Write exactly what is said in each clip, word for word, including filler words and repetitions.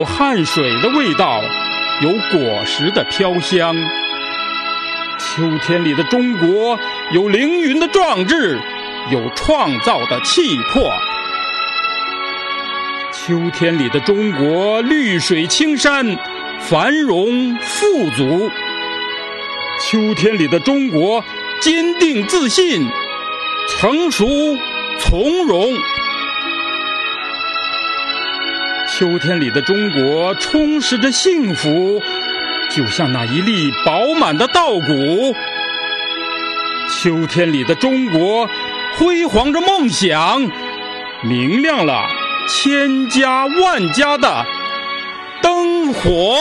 有汗水的味道，有果实的飘香。秋天里的中国有凌云的壮志，有创造的气魄。秋天里的中国绿水青山，繁荣富足。秋天里的中国坚定自信，成熟从容。秋天里的中国充实着幸福，就像那一粒饱满的稻谷。秋天里的中国辉煌着梦想，明亮了千家万家的灯火。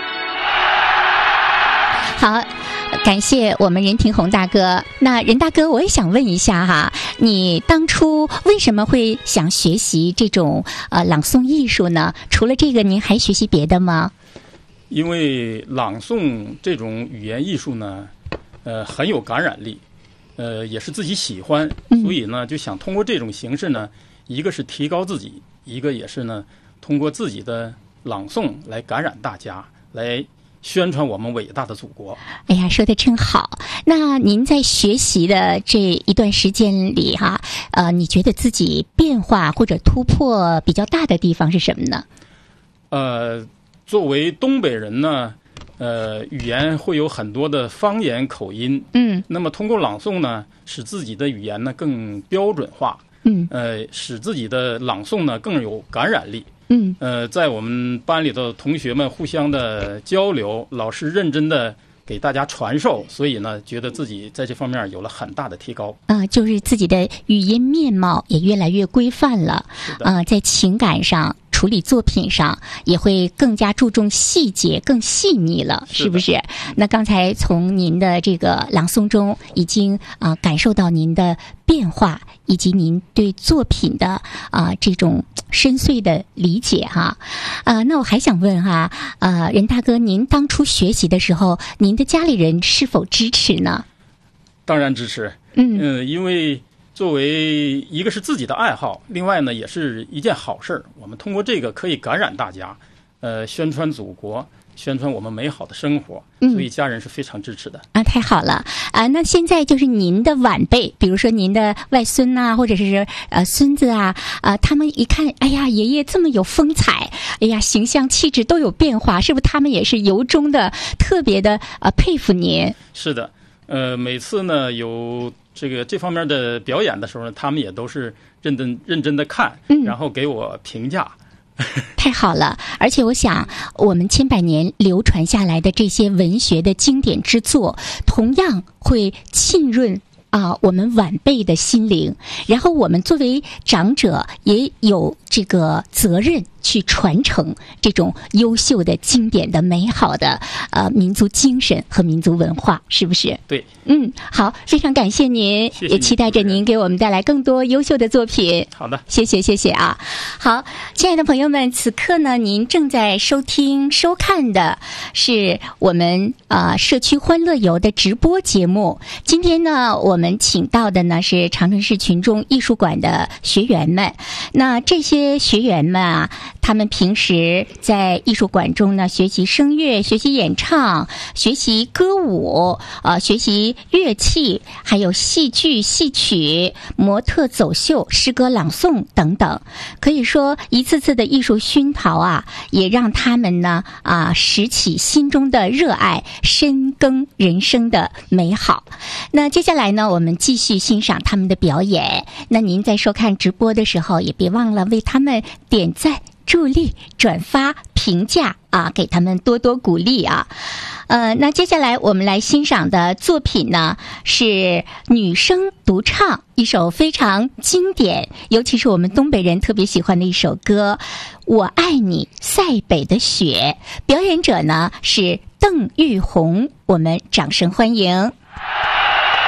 好，感谢我们任廷宏大哥。那任大哥，我也想问一下哈，你当初为什么会想学习这种呃朗诵艺术呢？除了这个，您还学习别的吗？ 因为朗诵这种语言艺术呢，呃，很有感染力，呃，也是自己喜欢，所以呢，就想通过这种形式呢，一个是提高自己，一个也是呢，通过自己的朗诵来感染大家，来宣传我们伟大的祖国。 哎呀，说得真好。那您在学习的这一段时间里哈，呃，你觉得自己变化或者突破比较大的地方是什么呢？ 呃，作为东北人呢，呃，语言会有很多的方言口音，嗯，那么通过朗诵呢，使自己的语言呢更标准化，嗯，呃，使自己的朗诵呢更有感染力。嗯，呃，在我们班里的同学们互相的交流，老师认真的给大家传授，所以呢，觉得自己在这方面有了很大的提高。 啊、呃，就是自己的语音面貌也越来越规范了。啊、呃，在情感上、处理作品上也会更加注重细节，更细腻了，是不是？那刚才从您的这个朗诵中，已经啊、呃、感受到您的变化，以及您对作品的啊、呃、这种深邃的理解哈。啊、呃，那我还想问哈，呃，任大哥，您当初学习的时候，您的家里人是否支持呢？ 当然支持。嗯、呃，因为作为一个是自己的爱好，另外呢也是一件好事儿。我们通过这个可以感染大家，呃，宣传祖国，宣传我们美好的生活，所以家人是非常支持的。 嗯、啊，太好了啊！那现在就是您的晚辈，比如说您的外孙呐、啊，或者是呃孙子啊，啊，他们一看，哎呀，爷爷这么有风采，哎呀，形象气质都有变化，是不是他们也是由衷的特别的呃佩服您？ 是的，呃，每次呢有这个这方面的表演的时候呢，他们也都是认真认真的看，嗯、然后给我评价。 太好了，而且我想我们千百年流传下来的这些文学的经典之作，同样会浸润啊、呃、我们晚辈的心灵，然后我们作为长者也有这个责任去传承这种优秀的经典的美好的呃民族精神和民族文化，是不是？ 对， 嗯，好，非常感谢您， 谢谢， 也期待着您给我们带来更多优秀的作品。 好的， 谢谢谢谢啊。好，亲爱的朋友们，此刻呢，您正在收听收看的是我们呃社区欢乐游的直播节目。今天呢，我们请到的呢是长春市群众艺术馆的学员们。那这些学员们啊，他们平时在艺术馆中呢，学习声乐，学习演唱，学习歌舞，呃，学习乐器，还有戏剧、戏曲、模特走秀、诗歌朗诵等等。可以说，一次次的艺术熏陶啊，也让他们呢啊拾起心中的热爱，深耕人生的美好。那接下来呢，我们继续欣赏他们的表演。那您在收看直播的时候，也别忘了为他们点赞、助力、转发、评价啊，给他们多多鼓励啊。呃，那接下来我们来欣赏的作品呢，是女声独唱一首非常经典，尤其是我们东北人特别喜欢的一首歌《我爱你塞北的雪》。表演者呢是邓玉红，我们掌声欢迎。